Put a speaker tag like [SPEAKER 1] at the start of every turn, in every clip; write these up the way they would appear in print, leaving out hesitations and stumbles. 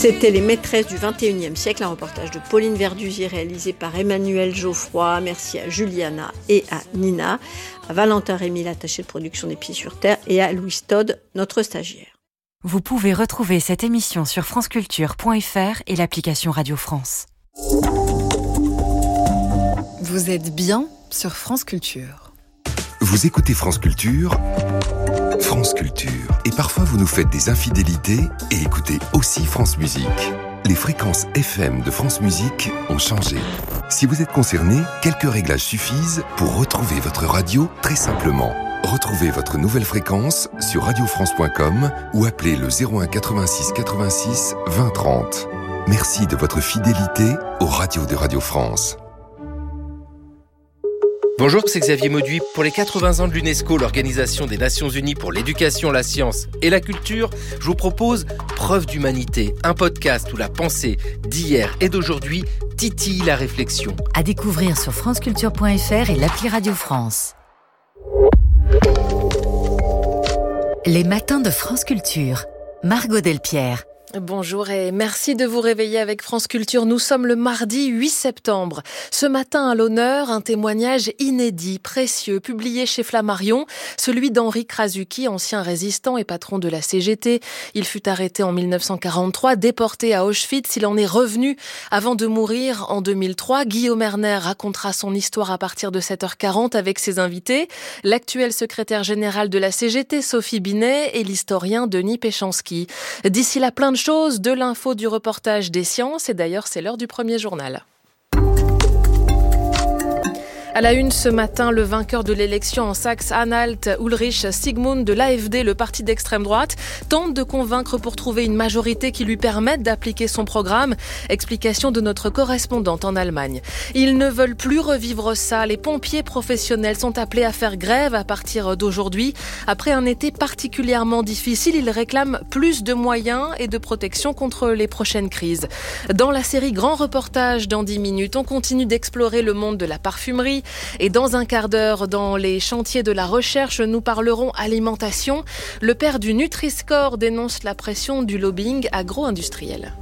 [SPEAKER 1] C'était Les maîtresses du XXIe siècle, un reportage de Pauline Verdusier réalisé par Emmanuel Geoffroy. Merci à Juliana et à Nina, à Valentin Rémy, l'attaché de production des Pieds sur Terre, et à Louise Todd, notre stagiaire.
[SPEAKER 2] Vous pouvez retrouver cette émission sur franceculture.fr et l'application Radio France.
[SPEAKER 3] Vous êtes bien sur France Culture.
[SPEAKER 4] Vous écoutez France Culture, France Culture. Et parfois vous nous faites des infidélités et écoutez aussi France Musique. Les fréquences FM de France Musique ont changé. Si vous êtes concerné, quelques réglages suffisent pour retrouver votre radio très simplement. Retrouvez votre nouvelle fréquence sur radiofrance.com ou appelez le 01 86 86 20 30. Merci de votre fidélité aux radios de Radio France.
[SPEAKER 5] Bonjour, c'est Xavier Mauduit. Pour les 80 ans de l'UNESCO, l'Organisation des Nations Unies pour l'éducation, la science et la culture, je vous propose Preuve d'humanité, un podcast où la pensée d'hier et d'aujourd'hui titille la réflexion.
[SPEAKER 2] À découvrir sur franceculture.fr et l'appli Radio France. Les matins de France Culture. Margot Delpierre.
[SPEAKER 6] Bonjour et merci de vous réveiller avec France Culture. Nous sommes le mardi 8 septembre. Ce matin à l'honneur, un témoignage inédit, précieux, publié chez Flammarion, celui d'Henri Krasuki, ancien résistant et patron de la CGT. Il fut arrêté en 1943, déporté à Auschwitz. Il en est revenu avant de mourir en 2003. Guillaume Erner racontera son histoire à partir de 7h40 avec ses invités. L'actuel secrétaire général de la CGT, Sophie Binet, et l'historien Denis Péchanski. D'ici là, plein de choses, de l'info, du reportage, des sciences, et d'ailleurs c'est l'heure du premier journal. À la une ce matin, le vainqueur de l'élection en Saxe-Anhalt, Ulrich Sigmund de l'AfD, le parti d'extrême droite, tente de convaincre pour trouver une majorité qui lui permette d'appliquer son programme. Explication de notre correspondante en Allemagne. Ils ne veulent plus revivre ça. Les pompiers professionnels sont appelés à faire grève à partir d'aujourd'hui. Après un été particulièrement difficile, ils réclament plus de moyens et de protection contre les prochaines crises. Dans la série Grand Reportage, dans 10 minutes, on continue d'explorer le monde de la parfumerie. Et dans un quart d'heure, dans les chantiers de la recherche, nous parlerons alimentation. Le père du Nutri-Score dénonce la pression du lobbying agro-industriel.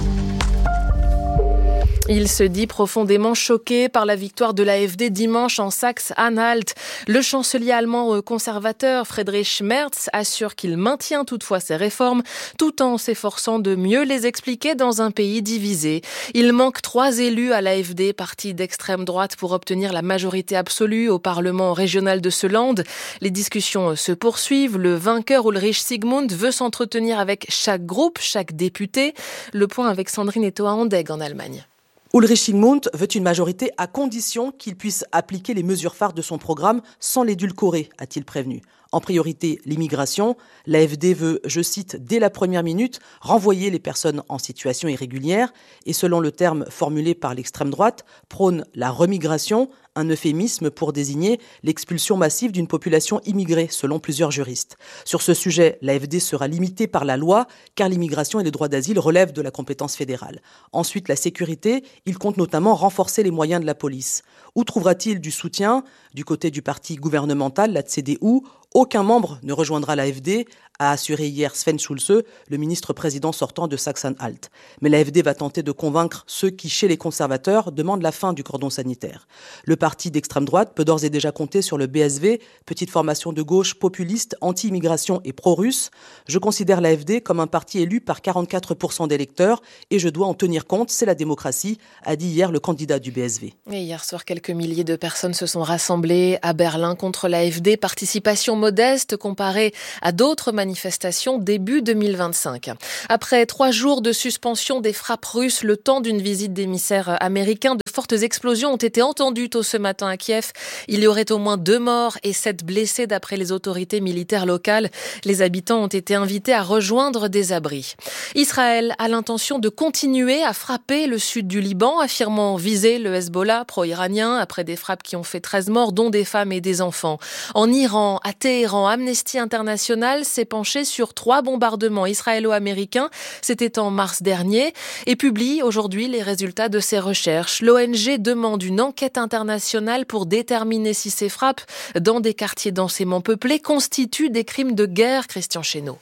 [SPEAKER 6] Il se dit profondément choqué par la victoire de l'AfD dimanche en Saxe-Anhalt. Le chancelier allemand conservateur Friedrich Merz assure qu'il maintient toutefois ses réformes tout en s'efforçant de mieux les expliquer dans un pays divisé. Il manque 3 élus à l'AfD, parti d'extrême droite, pour obtenir la majorité absolue au Parlement régional de Seeland. Les discussions se poursuivent. Le vainqueur Ulrich Sigmund veut s'entretenir avec chaque groupe, chaque député. Le point avec Sandrine Etoa-Andegg en Allemagne.
[SPEAKER 7] Ulrich Sigmund veut une majorité à condition qu'il puisse appliquer les mesures phares de son programme sans l'édulcorer, a-t-il prévenu. En priorité, l'immigration. L'AfD veut, je cite, dès la première minute, renvoyer les personnes en situation irrégulière et, selon le terme formulé par l'extrême droite, prône la remigration, un euphémisme pour désigner l'expulsion massive d'une population immigrée, selon plusieurs juristes. Sur ce sujet, l'AfD sera limitée par la loi, car l'immigration et les droits d'asile relèvent de la compétence fédérale. Ensuite, la sécurité, il compte notamment renforcer les moyens de la police. Où trouvera-t-il du soutien du côté du parti gouvernemental, la CDU? Aucun membre ne rejoindra l'AfD, a assuré hier Sven Schulze, le ministre-président sortant de Saxe-Anhalt. Mais l'AfD va tenter de convaincre ceux qui, chez les conservateurs, demandent la fin du cordon sanitaire. Le parti d'extrême droite peut d'ores et déjà compter sur le BSV, petite formation de gauche populiste, anti-immigration et pro-russe. Je considère l'AfD comme un parti élu par 44% d'électeurs et je dois en tenir compte, c'est la démocratie, a dit hier le candidat du BSV.
[SPEAKER 6] Et hier soir, quelques milliers de personnes se sont rassemblées à Berlin contre l'AfD. Participation modeste comparée à d'autres manifestations début 2025. Après 3 jours de suspension des frappes russes, le temps d'une visite d'émissaires américains, de fortes explosions ont été entendues tôt ce matin à Kiev. Il y aurait au moins 2 morts et 7 blessés d'après les autorités militaires locales. Les habitants ont été invités à rejoindre des abris. Israël a l'intention de continuer à frapper le sud du Liban, affirmant viser le Hezbollah pro-iranien après des frappes qui ont fait 13 morts, dont des femmes et des enfants. En Iran, à Téhéran, Amnesty International s'est penché sur 3 bombardements israélo-américains. C'était en mars dernier et publie aujourd'hui les résultats de ses recherches. L'ONG demande une enquête internationale pour déterminer si ces frappes dans des quartiers densément peuplés constituent des crimes de guerre. Christian Chesneau.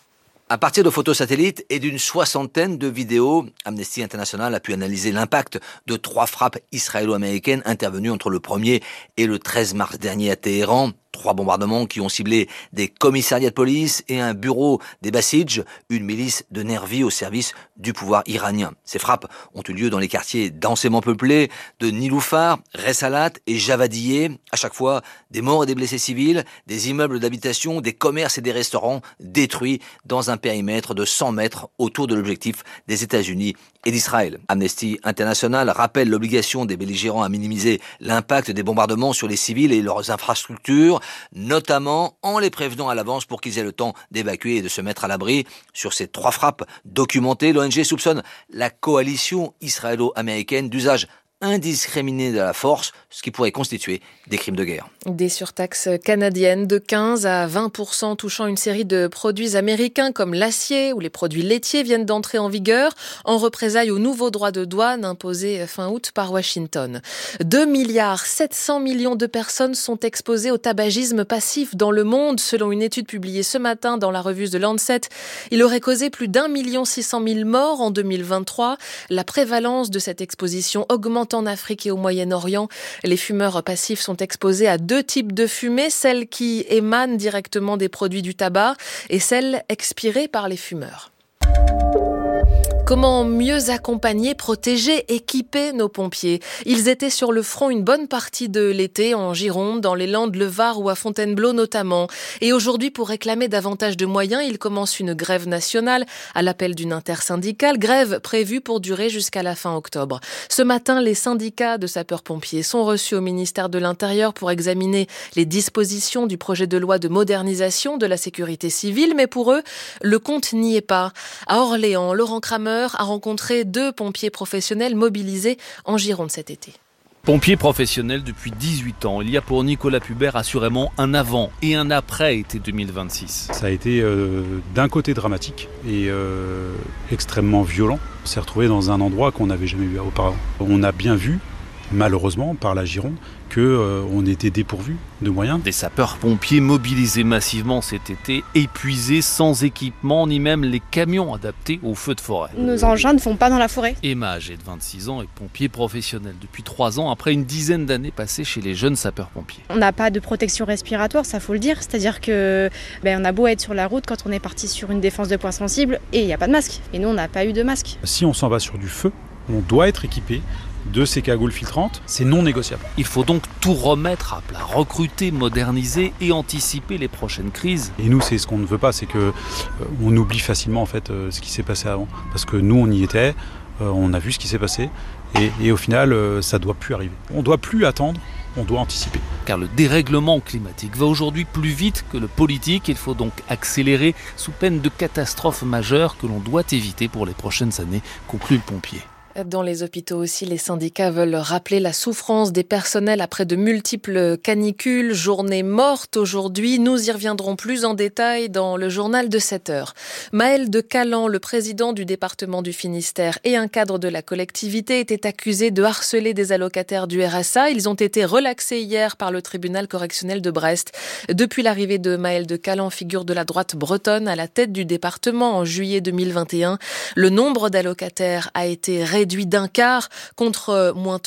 [SPEAKER 8] À partir de photos satellites et d'une 60aine de vidéos, Amnesty International a pu analyser l'impact de 3 frappes israélo-américaines intervenues entre le 1er et le 13 mars dernier à Téhéran. 3 bombardements qui ont ciblé des commissariats de police et un bureau des Basij, une milice de nervis au service du pouvoir iranien. Ces frappes ont eu lieu dans les quartiers densément peuplés de Niloufar, Ressalat et Javadieh. À chaque fois, des morts et des blessés civils, des immeubles d'habitation, des commerces et des restaurants détruits dans un périmètre de 100 mètres autour de l'objectif des États-Unis et d'Israël. Amnesty International rappelle l'obligation des belligérants à minimiser l'impact des bombardements sur les civils et leurs infrastructures, notamment en les prévenant à l'avance pour qu'ils aient le temps d'évacuer et de se mettre à l'abri. Sur ces 3 frappes documentées, l'ONG soupçonne la coalition israélo-américaine d'usage indiscriminé de la force, ce qui pourrait constituer des crimes de guerre.
[SPEAKER 6] Des surtaxes canadiennes de 15 à 20% touchant une série de produits américains comme l'acier ou les produits laitiers viennent d'entrer en vigueur en représailles aux nouveaux droits de douane imposés fin août par Washington. 2,7 milliards de personnes sont exposées au tabagisme passif dans le monde, selon une étude publiée ce matin dans la revue The Lancet. Il aurait causé plus d'1,6 million morts en 2023. La prévalence de cette exposition augmente en Afrique et au Moyen-Orient. Les fumeurs passifs sont exposés à 2 types de fumée, celles qui émanent directement des produits du tabac et celles expirées par les fumeurs. Comment mieux accompagner, protéger, équiper nos pompiers ? Ils étaient sur le front une bonne partie de l'été en Gironde, dans les Landes, le Var ou à Fontainebleau notamment. Et aujourd'hui, pour réclamer davantage de moyens, ils commencent une grève nationale à l'appel d'une intersyndicale, grève prévue pour durer jusqu'à la fin octobre. Ce matin, les syndicats de sapeurs-pompiers sont reçus au ministère de l'Intérieur pour examiner les dispositions du projet de loi de modernisation de la sécurité civile, mais pour eux, le compte n'y est pas. À Orléans, Laurent Kramer a rencontré 2 pompiers professionnels mobilisés en Gironde cet été.
[SPEAKER 9] Pompier professionnel depuis 18 ans, il y a pour Nicolas Pubert assurément un avant et un après été 2026.
[SPEAKER 10] Ça a été d'un côté dramatique et extrêmement violent. On s'est retrouvé dans un endroit qu'on n'avait jamais vu auparavant. On a bien vu, malheureusement, par la Gironde, qu'on était dépourvus de moyens.
[SPEAKER 9] Des sapeurs-pompiers mobilisés massivement cet été, épuisés, sans équipement, ni même les camions adaptés aux feux de forêt.
[SPEAKER 11] Nos engins ne vont pas dans la forêt.
[SPEAKER 9] Emma, âgée de 26 ans, est pompier professionnel depuis 3 ans, après une dizaine d'années passées chez les jeunes sapeurs-pompiers.
[SPEAKER 11] On n'a pas de protection respiratoire, ça faut le dire. C'est-à-dire que on a beau être sur la route, quand on est parti sur une défense de points sensibles, et il n'y a pas de masque. Et nous, on n'a pas eu de masque.
[SPEAKER 10] Si on s'en va sur du feu, on doit être équipé de ces cagoules filtrantes, c'est non négociable.
[SPEAKER 9] Il faut donc tout remettre à plat, recruter, moderniser et anticiper les prochaines crises.
[SPEAKER 10] Et nous, c'est ce qu'on ne veut pas, c'est que on oublie facilement en fait ce qui s'est passé avant. Parce que nous, on y était, on a vu ce qui s'est passé, et au final, ça ne doit plus arriver. On ne doit plus attendre, on doit anticiper.
[SPEAKER 9] Car le dérèglement climatique va aujourd'hui plus vite que le politique. Il faut donc accélérer sous peine de catastrophes majeures que l'on doit éviter pour les prochaines années, conclut le pompier.
[SPEAKER 6] Dans les hôpitaux aussi, les syndicats veulent rappeler la souffrance des personnels après de multiples canicules, journées mortes aujourd'hui. Nous y reviendrons plus en détail dans le journal de 7h. Maël de Calan, le président du département du Finistère et un cadre de la collectivité, étaient accusés de harceler des allocataires du RSA. Ils ont été relaxés hier par le tribunal correctionnel de Brest. Depuis l'arrivée de Maël de Calan, figure de la droite bretonne à la tête du département en juillet 2021, le nombre d'allocataires a été réduit d'un quart contre moins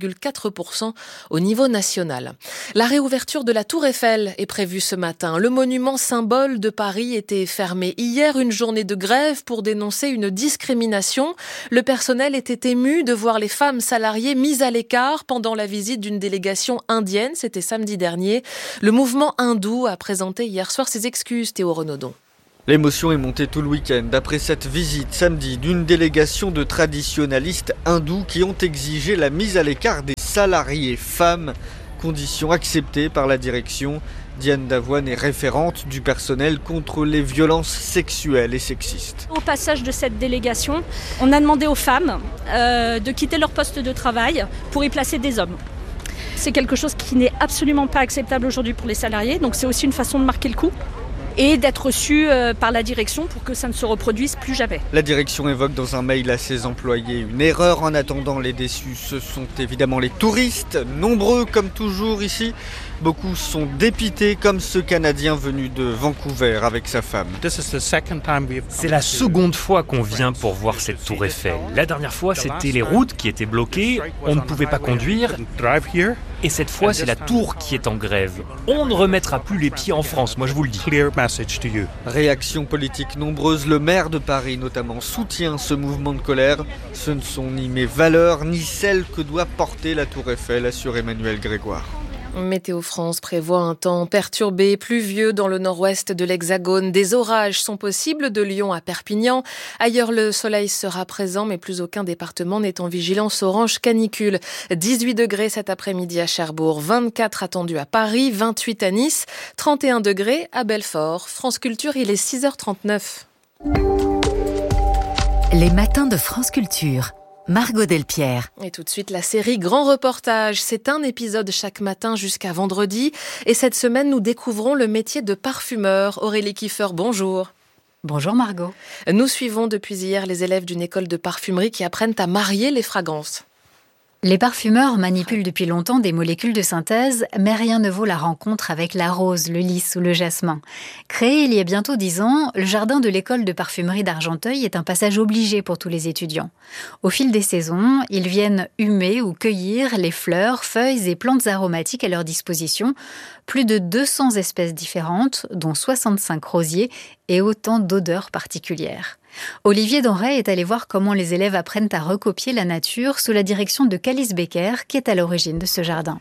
[SPEAKER 6] 3,4% au niveau national. La réouverture de la Tour Eiffel est prévue ce matin. Le monument symbole de Paris était fermé hier, une journée de grève pour dénoncer une discrimination. Le personnel était ému de voir les femmes salariées mises à l'écart pendant la visite d'une délégation indienne. C'était samedi dernier. Le mouvement hindou a présenté hier soir ses excuses, Théo Renaudon.
[SPEAKER 12] L'émotion est montée tout le week-end après cette visite samedi d'une délégation de traditionalistes hindous qui ont exigé la mise à l'écart des salariés femmes, condition acceptée par la direction. Diane Davoine est référente du personnel contre les violences sexuelles et sexistes.
[SPEAKER 13] Au passage de cette délégation, on a demandé aux femmes de quitter leur poste de travail pour y placer des hommes. C'est quelque chose qui n'est absolument pas acceptable aujourd'hui pour les salariés, donc c'est aussi une façon de marquer le coup. et d'être reçu par la direction pour que ça ne se reproduise plus jamais.
[SPEAKER 12] La direction évoque dans un mail à ses employés une erreur. En attendant, les déçus, ce sont évidemment les touristes, nombreux comme toujours ici. Beaucoup sont dépités, comme ce Canadien venu de Vancouver avec sa femme.
[SPEAKER 14] C'est la seconde fois qu'on vient pour voir cette tour Eiffel. La dernière fois, c'était les routes qui étaient bloquées, on ne pouvait pas conduire. Et cette fois, c'est la tour qui est en grève. On ne remettra plus les pieds en France, moi je vous le dis.
[SPEAKER 12] Réactions politiques nombreuses. Le maire de Paris, notamment, soutient ce mouvement de colère. Ce ne sont ni mes valeurs, ni celles que doit porter la tour Eiffel, assure Emmanuel Grégoire.
[SPEAKER 6] Météo France prévoit un temps perturbé, pluvieux dans le nord-ouest de l'Hexagone. Des orages sont possibles de Lyon à Perpignan. Ailleurs, le soleil sera présent, mais plus aucun département n'est en vigilance orange canicule. 18 degrés cet après-midi à Cherbourg, 24 attendus à Paris, 28 à Nice, 31 degrés à Belfort. France Culture, il est 6h39.
[SPEAKER 2] Les matins de France Culture. Margot Delpierre.
[SPEAKER 6] Et tout de suite, la série Grand Reportage. C'est un épisode chaque matin jusqu'à vendredi. Et cette semaine, nous découvrons le métier de parfumeur. Aurélie Kiefer, bonjour.
[SPEAKER 15] Bonjour Margot.
[SPEAKER 6] Nous suivons depuis hier les élèves d'une école de parfumerie qui apprennent à marier les fragrances.
[SPEAKER 15] Les parfumeurs manipulent depuis longtemps des molécules de synthèse, mais rien ne vaut la rencontre avec la rose, le lys ou le jasmin. Créé il y a bientôt 10 ans, le jardin de l'école de parfumerie d'Argenteuil est un passage obligé pour tous les étudiants. Au fil des saisons, ils viennent humer ou cueillir les fleurs, feuilles et plantes aromatiques à leur disposition. Plus de 200 espèces différentes, dont 65 rosiers et autant d'odeurs particulières. Olivier Denray est allé voir comment les élèves apprennent à recopier la nature sous la direction de Calice Becker, qui est à l'origine de ce jardin.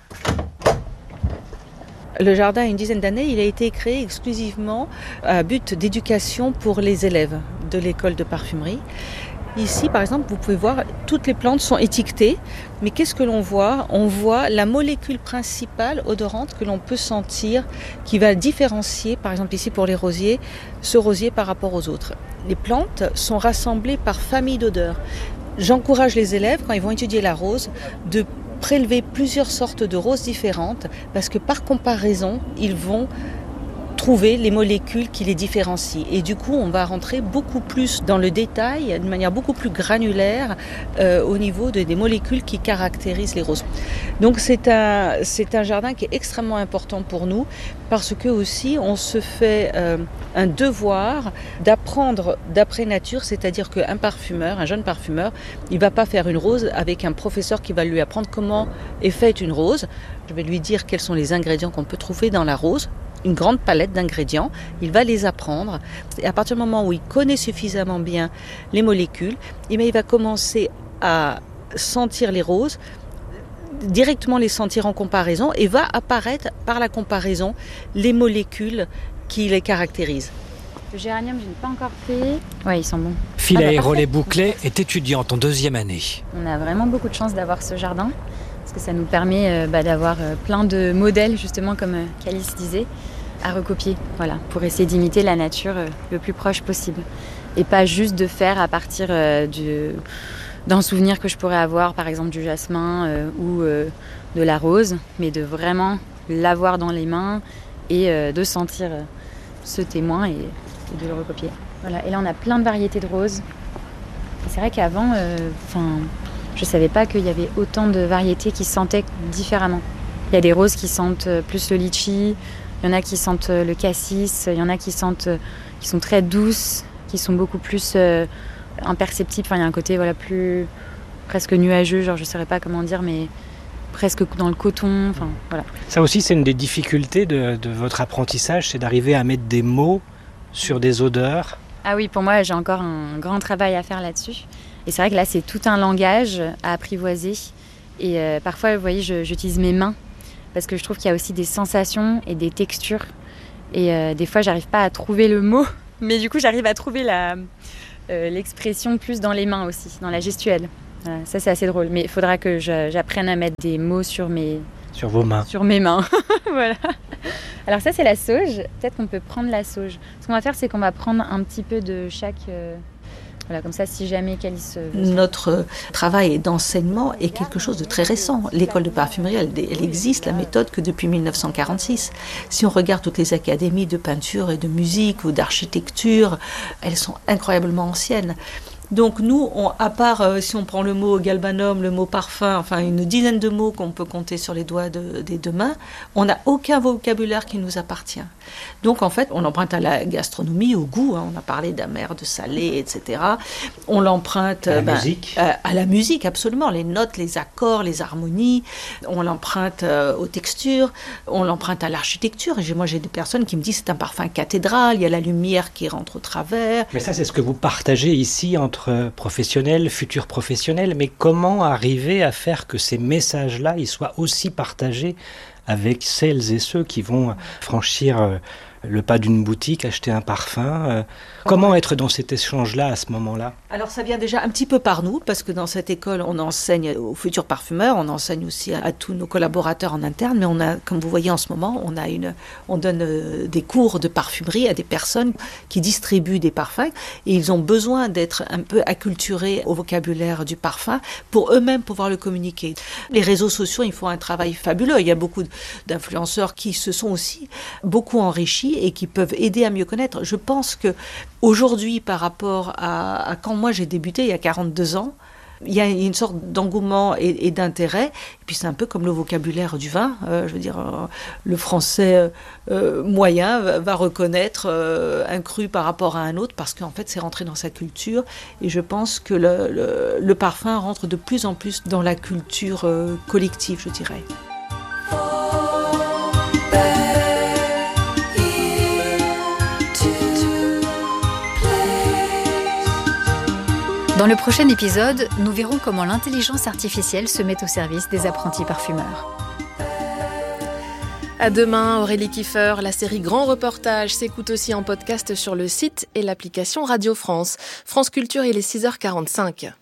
[SPEAKER 16] Le jardin a une dizaine d'années, il a été créé exclusivement à but d'éducation pour les élèves de l'école de parfumerie. Ici, par exemple, vous pouvez voir, toutes les plantes sont étiquetées. Mais qu'est-ce que l'on voit ? On voit la molécule principale odorante que l'on peut sentir, qui va différencier, par exemple ici pour les rosiers, ce rosier par rapport aux autres. Les plantes sont rassemblées par famille d'odeurs. J'encourage les élèves, quand ils vont étudier la rose, de prélever plusieurs sortes de roses différentes, parce que par comparaison, ils vont trouver les molécules qui les différencient. Et du coup, on va rentrer beaucoup plus dans le détail, de manière beaucoup plus granulaire, au niveau des molécules qui caractérisent les roses. Donc c'est un jardin qui est extrêmement important pour nous, parce que aussi on se fait un devoir d'apprendre d'après nature, c'est-à-dire qu'un parfumeur, un jeune parfumeur, il ne va pas faire une rose avec un professeur qui va lui apprendre comment est faite une rose. Je vais lui dire quels sont les ingrédients qu'on peut trouver dans la rose, une grande palette d'ingrédients, il va les apprendre. Et à partir du moment où il connaît suffisamment bien les molécules, il va commencer à sentir les roses, directement les sentir en comparaison, et va apparaître par la comparaison les molécules qui les caractérisent.
[SPEAKER 15] Le géranium, je n'ai pas encore fait. Oui, ils sont bons.
[SPEAKER 17] Philae Rollet-Bouclet est étudiante en 2e année.
[SPEAKER 15] On a vraiment beaucoup de chance d'avoir ce jardin, parce que ça nous permet d'avoir plein de modèles, justement, comme Calice disait, à recopier, voilà, pour essayer d'imiter la nature le plus proche possible. Et pas juste de faire à partir d'un souvenir que je pourrais avoir, par exemple du jasmin ou de la rose, mais de vraiment l'avoir dans les mains et de sentir ce témoin et de le recopier. Voilà. Et là, on a plein de variétés de roses. Et c'est vrai qu'avant, je ne savais pas qu'il y avait autant de variétés qui sentaient différemment. Il y a des roses qui sentent plus le litchi, il y en a qui sentent le cassis, il y en a qui sentent qui sont très douces, qui sont beaucoup plus imperceptibles. Enfin, il y a un côté plus presque nuageux, genre je ne saurais pas comment dire, mais presque dans le coton. Enfin, voilà.
[SPEAKER 17] Ça aussi, c'est une des difficultés de votre apprentissage, c'est d'arriver à mettre des mots sur des odeurs.
[SPEAKER 15] Ah oui, pour moi, j'ai encore un grand travail à faire là-dessus. Et c'est vrai que là, c'est tout un langage à apprivoiser. Et parfois, vous voyez, j'utilise mes mains parce que je trouve qu'il y a aussi des sensations et des textures. Et des fois, j'arrive pas à trouver le mot, mais du coup, j'arrive à trouver l'expression plus dans les mains aussi, dans la gestuelle. Ça, c'est assez drôle. Mais il faudra que j'apprenne à mettre des mots sur
[SPEAKER 17] vos mains.
[SPEAKER 15] Sur mes mains. Voilà. Alors ça, c'est la sauge. Peut-être qu'on peut prendre la sauge. Ce qu'on va faire, c'est qu'on va prendre un petit peu de chaque Voilà, comme ça, si jamais Calice...
[SPEAKER 16] Notre travail d'enseignement est quelque chose de très récent. L'école de parfumerie, elle existe, la méthode, que depuis 1946. Si on regarde toutes les académies de peinture et de musique ou d'architecture, elles sont incroyablement anciennes. Donc nous, à part si on prend le mot galbanum, le mot parfum, enfin une dizaine de mots qu'on peut compter sur les doigts des deux mains, on n'a aucun vocabulaire qui nous appartient. Donc en fait, on l'emprunte à la gastronomie, au goût, on a parlé d'amer, de salé, etc. On l'emprunte
[SPEAKER 17] à
[SPEAKER 16] la musique, absolument, les notes, les accords, les harmonies. On l'emprunte aux textures, on l'emprunte à l'architecture. Et moi, j'ai des personnes qui me disent c'est un parfum cathédrale, il y a la lumière qui rentre au travers.
[SPEAKER 17] Mais ça, c'est ce que vous partagez ici entre professionnels, futurs professionnels, mais comment arriver à faire que ces messages-là, ils soient aussi partagés avec celles et ceux qui vont franchir le pas d'une boutique, acheter un parfum. Comment être dans cet échange-là à ce moment-là ?
[SPEAKER 16] Alors ça vient déjà un petit peu par nous, parce que dans cette école, on enseigne aux futurs parfumeurs, on enseigne aussi à tous nos collaborateurs en interne, mais on a, comme vous voyez en ce moment, on donne des cours de parfumerie à des personnes qui distribuent des parfums, et ils ont besoin d'être un peu acculturés au vocabulaire du parfum pour eux-mêmes pouvoir le communiquer. Les réseaux sociaux, ils font un travail fabuleux. Il y a beaucoup d'influenceurs qui se sont aussi beaucoup enrichis et qui peuvent aider à mieux connaître. Je pense que aujourd'hui, par rapport à quand moi j'ai débuté il y a 42 ans, il y a une sorte d'engouement et d'intérêt. Et puis c'est un peu comme le vocabulaire du vin. Je veux dire, le français moyen va reconnaître un cru par rapport à un autre parce qu'en fait c'est rentré dans sa culture. Et je pense que le parfum rentre de plus en plus dans la culture collective, je dirais.
[SPEAKER 18] Dans le prochain épisode, nous verrons comment l'intelligence artificielle se met au service des apprentis parfumeurs.
[SPEAKER 6] À demain, Aurélie Kiefer. La série Grand Reportage s'écoute aussi en podcast sur le site et l'application Radio France. France Culture, il est 6h45.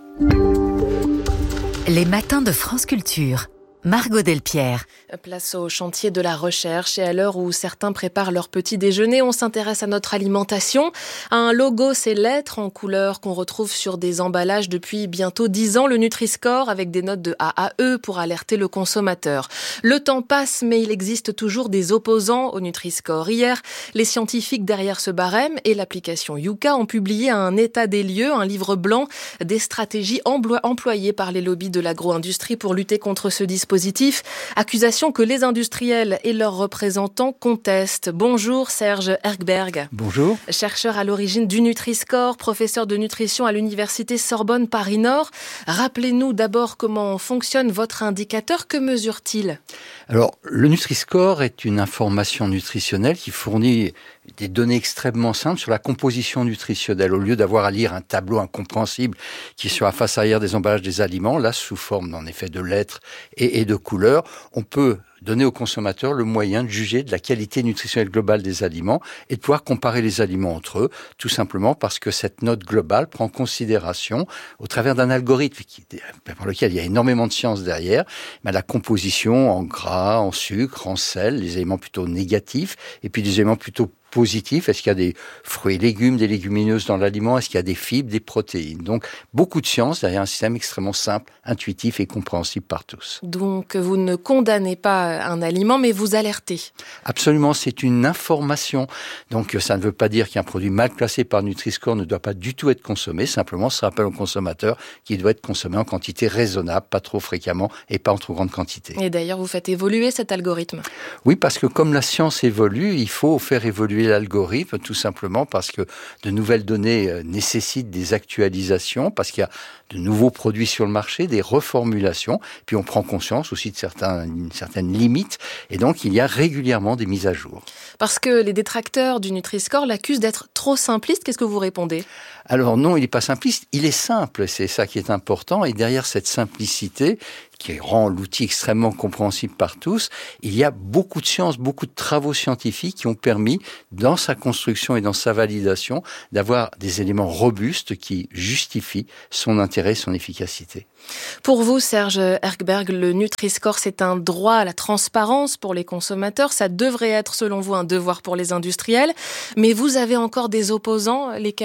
[SPEAKER 2] Les matins de France Culture. Margot Delpierre.
[SPEAKER 6] Place au chantier de la recherche et à l'heure où certains préparent leur petit déjeuner, on s'intéresse à notre alimentation. Un logo, ces lettres en couleur qu'on retrouve sur des emballages depuis bientôt 10 ans, le Nutri-Score avec des notes de A à E pour alerter le consommateur. Le temps passe, mais il existe toujours des opposants au Nutri-Score. Hier, les scientifiques derrière ce barème et l'application Yuka ont publié un état des lieux, un livre blanc des stratégies employées par les lobbies de l'agro-industrie pour lutter contre ce dispositif. Accusation que les industriels et leurs représentants contestent. Bonjour Serge Erkberg.
[SPEAKER 19] Bonjour.
[SPEAKER 6] Chercheur à l'origine du Nutri-Score, professeur de nutrition à l'université Sorbonne Paris-Nord. Rappelez-nous d'abord comment fonctionne votre indicateur. Que mesure-t-il ?
[SPEAKER 19] Alors, le Nutri-Score est une information nutritionnelle qui fournit des données extrêmement simples sur la composition nutritionnelle. Au lieu d'avoir à lire un tableau incompréhensible qui est sur la face arrière des emballages des aliments, là, sous forme en effet de lettres et de couleurs, on peut donner aux consommateurs le moyen de juger de la qualité nutritionnelle globale des aliments et de pouvoir comparer les aliments entre eux, tout simplement parce que cette note globale prend en considération, au travers d'un algorithme par lequel il y a énormément de science derrière, la composition en gras, en sucre, en sel, les éléments plutôt négatifs, et puis des éléments plutôt positif. Est-ce qu'il y a des fruits et légumes, des légumineuses dans l'aliment? Est-ce qu'il y a des fibres, des protéines? Donc, beaucoup de science derrière un système extrêmement simple, intuitif et compréhensible par tous.
[SPEAKER 6] Donc, vous ne condamnez pas un aliment, mais vous alertez.
[SPEAKER 19] Absolument, c'est une information. Donc, ça ne veut pas dire qu'un produit mal classé par Nutri-Score ne doit pas du tout être consommé. Simplement, ça rappelle au consommateur qu'il doit être consommé en quantité raisonnable, pas trop fréquemment et pas en trop grande quantité.
[SPEAKER 6] Et d'ailleurs, vous faites évoluer cet algorithme.
[SPEAKER 19] Oui, parce que comme la science évolue, il faut faire évoluer l'algorithme, tout simplement parce que de nouvelles données nécessitent des actualisations, parce qu'il y a de nouveaux produits sur le marché, des reformulations, puis on prend conscience aussi de certaines limites, et donc il y a régulièrement des mises à jour.
[SPEAKER 6] Parce que les détracteurs du Nutri-Score l'accusent d'être trop simpliste, qu'est-ce que vous répondez ?
[SPEAKER 19] Alors non, il n'est pas simpliste, il est simple, c'est ça qui est important, et derrière cette simplicité, qui rend l'outil extrêmement compréhensible par tous, il y a beaucoup de sciences, beaucoup de travaux scientifiques qui ont permis, dans sa construction et dans sa validation, d'avoir des éléments robustes qui justifient son intérêt et son efficacité.
[SPEAKER 6] Pour vous, Serge Erkberg, le Nutri-Score, c'est un droit à la transparence pour les consommateurs. Ça devrait être, selon vous, un devoir pour les industriels. Mais vous avez encore des opposants, lesquels ?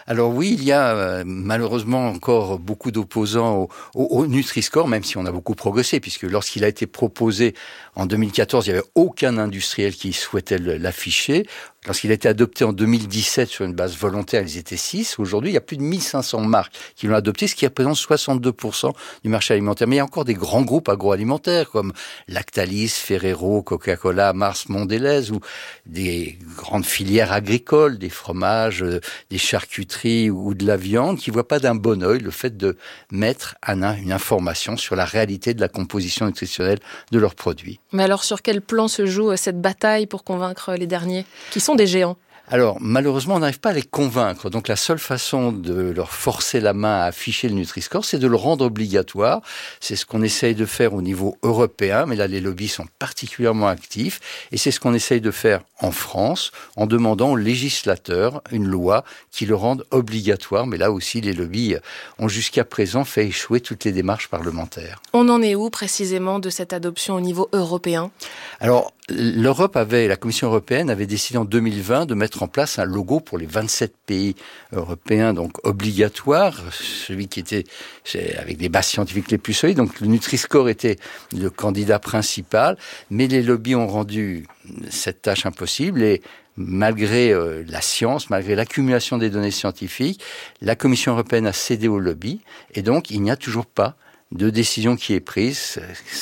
[SPEAKER 19] Alors oui, il y a malheureusement encore beaucoup d'opposants au Nutri-Score, même si on a beaucoup progressé, puisque lorsqu'il a été proposé en 2014, il n'y avait aucun industriel qui souhaitait l'afficher. Lorsqu'il a été adopté en 2017 sur une base volontaire, ils étaient 6. Aujourd'hui, il y a plus de 1500 marques qui l'ont adopté, ce qui représente 62% du marché alimentaire. Mais il y a encore des grands groupes agroalimentaires comme Lactalis, Ferrero, Coca-Cola, Mars, Mondelez, ou des grandes filières agricoles, des fromages, des charcuteries ou de la viande, qui ne voient pas d'un bon œil le fait de mettre une information sur la réalité de la composition nutritionnelle de leurs produits.
[SPEAKER 6] Mais alors, sur quel plan se joue cette bataille pour convaincre les derniers, qui sont des géants ?
[SPEAKER 19] Alors, malheureusement, on n'arrive pas à les convaincre. Donc, la seule façon de leur forcer la main à afficher le Nutri-Score, c'est de le rendre obligatoire. C'est ce qu'on essaye de faire au niveau européen, mais là, les lobbies sont particulièrement actifs. Et c'est ce qu'on essaye de faire en France, en demandant aux législateurs une loi qui le rende obligatoire. Mais là aussi, les lobbies ont jusqu'à présent fait échouer toutes les démarches parlementaires.
[SPEAKER 6] On en est où, précisément, de cette adoption au niveau européen ?
[SPEAKER 19] Alors, la Commission européenne avait décidé en 2020 de mettre en place un logo pour les 27 pays européens, donc obligatoire, celui qui était avec des bases scientifiques les plus solides. Donc le Nutri-Score était le candidat principal, mais les lobbies ont rendu cette tâche impossible et malgré la science, malgré l'accumulation des données scientifiques, la Commission européenne a cédé au lobby et donc il n'y a toujours pas de décision qui est prise,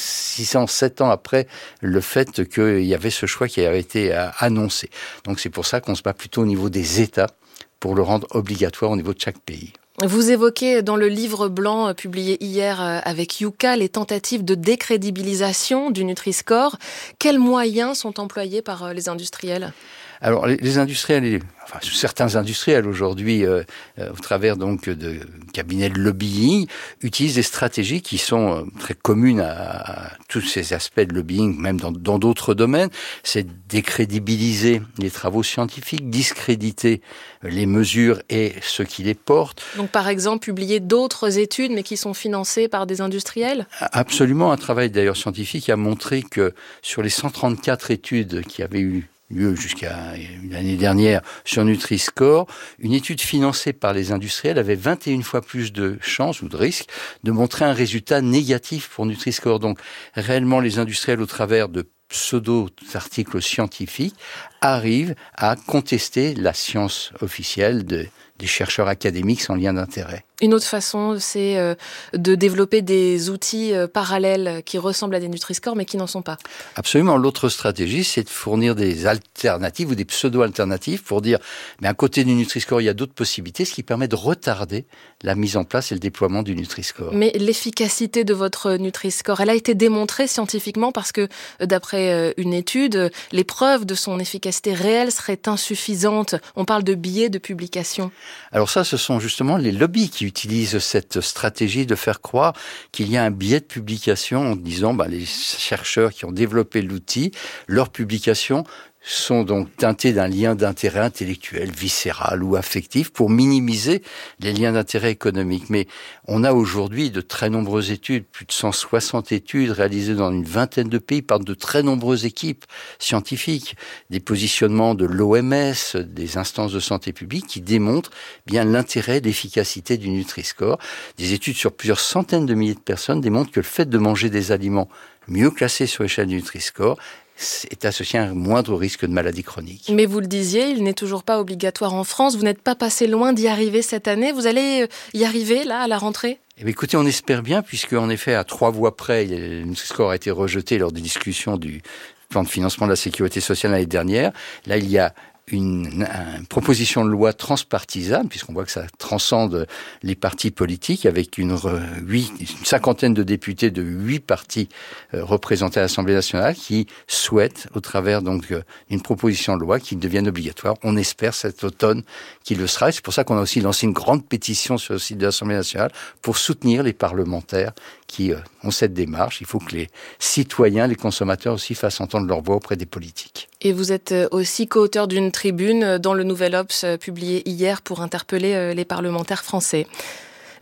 [SPEAKER 19] 7 ans après le fait qu'il y avait ce choix qui avait été annoncé. Donc c'est pour ça qu'on se bat plutôt au niveau des États pour le rendre obligatoire au niveau de chaque pays.
[SPEAKER 6] Vous évoquez dans le livre blanc publié hier avec Yuka les tentatives de décrédibilisation du Nutri-Score. Quels moyens sont employés par les industriels ?
[SPEAKER 19] Alors, les industriels, certains industriels aujourd'hui, au travers donc de cabinets de lobbying, utilisent des stratégies qui sont très communes à tous ces aspects de lobbying, même dans d'autres domaines. C'est décrédibiliser les travaux scientifiques, discréditer les mesures et ceux qui les portent.
[SPEAKER 6] Donc, par exemple, publier d'autres études, mais qui sont financées par des industriels ?
[SPEAKER 19] Absolument. Un travail d'ailleurs scientifique a montré que sur les 134 études qui avaient eu lieu jusqu'à l'année dernière sur Nutri-Score, une étude financée par les industriels avait 21 fois plus de chances ou de risques de montrer un résultat négatif pour Nutri-Score. Donc réellement, les industriels, au travers de pseudo-articles scientifiques, arrivent à contester la science officielle des chercheurs académiques sans lien d'intérêt.
[SPEAKER 6] Une autre façon, c'est de développer des outils parallèles qui ressemblent à des Nutri-Score, mais qui n'en sont pas.
[SPEAKER 19] Absolument. L'autre stratégie, c'est de fournir des alternatives ou des pseudo-alternatives pour dire, mais à côté du Nutri-Score, il y a d'autres possibilités, ce qui permet de retarder la mise en place et le déploiement du Nutri-Score.
[SPEAKER 6] Mais l'efficacité de votre Nutri-Score, elle a été démontrée scientifiquement parce que, d'après une étude, les preuves de son efficacité réelle seraient insuffisantes. On parle de biais de publication.
[SPEAKER 19] Alors ça, ce sont justement les lobbies qui utilisent cette stratégie de faire croire qu'il y a un biais de publication en disant les chercheurs qui ont développé l'outil, leurs publications sont donc teintées d'un lien d'intérêt intellectuel, viscéral ou affectif pour minimiser les liens d'intérêt économiques. Mais on a aujourd'hui de très nombreuses études, plus de 160 études réalisées dans une vingtaine de pays par de très nombreuses équipes scientifiques, des positionnements de l'OMS, des instances de santé publique qui démontrent bien l'intérêt et l'efficacité du Nutri-Score. Des études sur plusieurs centaines de milliers de personnes démontrent que le fait de manger des aliments mieux classés sur l'échelle du Nutri-Score est associé à un moindre risque de maladie chronique.
[SPEAKER 6] Mais vous le disiez, il n'est toujours pas obligatoire en France. Vous n'êtes pas passé loin d'y arriver cette année. Vous allez y arriver, là, à la rentrée ?
[SPEAKER 19] Eh bien, écoutez, on espère bien, puisque en effet, à 3 voix près, le Nutri-Score a été rejeté lors des discussions du plan de financement de la sécurité sociale l'année dernière. Là, il y a une proposition de loi transpartisane, puisqu'on voit que ça transcende les partis politiques, avec une cinquantaine de députés de 8 partis représentés à l'Assemblée nationale qui souhaitent, au travers donc d'une proposition de loi, qu'il devienne obligatoire. On espère cet automne qu'il le sera. Et c'est pour ça qu'on a aussi lancé une grande pétition sur le site de l'Assemblée nationale pour soutenir les parlementaires qui ont cette démarche. Il faut que les citoyens, les consommateurs aussi fassent entendre leur voix auprès des politiques.
[SPEAKER 6] Et vous êtes aussi co-auteur d'une tribune dans le Nouvel Obs publié hier pour interpeller les parlementaires français.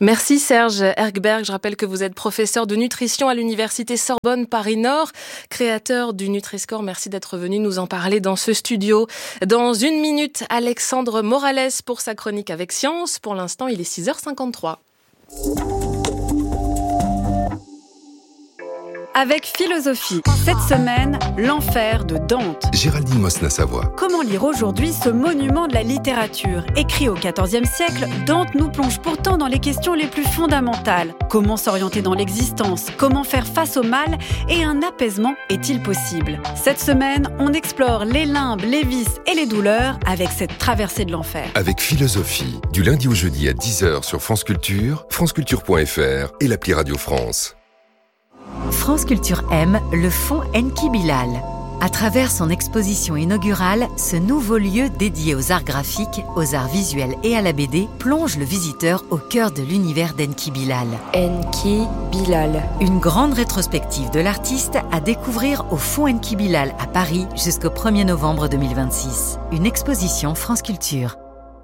[SPEAKER 6] Merci Serge Ergberg. Je rappelle que vous êtes professeur de nutrition à l'université Sorbonne Paris-Nord, créateur du Nutri-Score. Merci d'être venu nous en parler dans ce studio. Dans 1 minute, Alexandre Morales pour sa chronique avec Science. Pour l'instant, il est 6h53.
[SPEAKER 20] Avec philosophie, cette semaine, l'enfer de Dante.
[SPEAKER 4] Géraldine Mosna-Savoie.
[SPEAKER 20] Comment lire aujourd'hui ce monument de la littérature ? Écrit au XIVe siècle, Dante nous plonge pourtant dans les questions les plus fondamentales. Comment s'orienter dans l'existence ? Comment faire face au mal ? Et un apaisement est-il possible ? Cette semaine, on explore les limbes, les vices et les douleurs avec cette traversée de l'enfer.
[SPEAKER 4] Avec philosophie, du lundi au jeudi à 10h sur France Culture, franceculture.fr et l'appli Radio France.
[SPEAKER 2] France Culture aime le Fonds Enki Bilal. À travers son exposition inaugurale, ce nouveau lieu dédié aux arts graphiques, aux arts visuels et à la BD plonge le visiteur au cœur de l'univers d'Enki Bilal.
[SPEAKER 15] Enki Bilal.
[SPEAKER 2] Une grande rétrospective de l'artiste à découvrir au Fonds Enki Bilal à Paris jusqu'au 1er novembre 2026. Une exposition France Culture.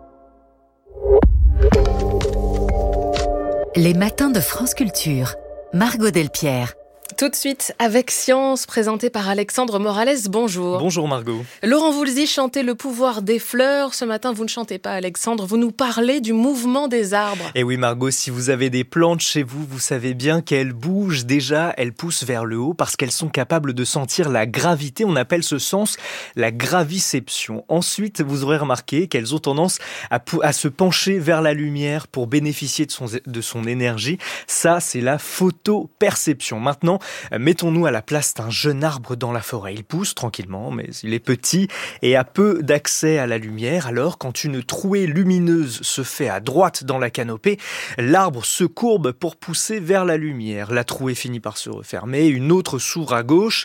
[SPEAKER 2] Les matins de France Culture. Margot Delpierre.
[SPEAKER 6] Tout de suite avec Science, présenté par Alexandre Morales. Bonjour.
[SPEAKER 21] Bonjour Margot.
[SPEAKER 6] Laurent Voulzy chantait Le pouvoir des fleurs. Ce matin, vous ne chantez pas, Alexandre. Vous nous parlez du mouvement des arbres.
[SPEAKER 21] Et oui Margot, si vous avez des plantes chez vous, vous savez bien qu'elles bougent déjà, elles poussent vers le haut parce qu'elles sont capables de sentir la gravité. On appelle ce sens la graviception. Ensuite, vous aurez remarqué qu'elles ont tendance à se pencher vers la lumière pour bénéficier de son énergie. Ça, c'est la photoperception. Maintenant, mettons-nous à la place d'un jeune arbre dans la forêt. Il pousse tranquillement, mais il est petit et a peu d'accès à la lumière. Alors, quand une trouée lumineuse se fait à droite dans la canopée, l'arbre se courbe pour pousser vers la lumière. La trouée finit par se refermer, une autre s'ouvre à gauche,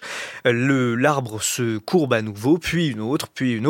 [SPEAKER 21] l'arbre se courbe à nouveau, puis une autre.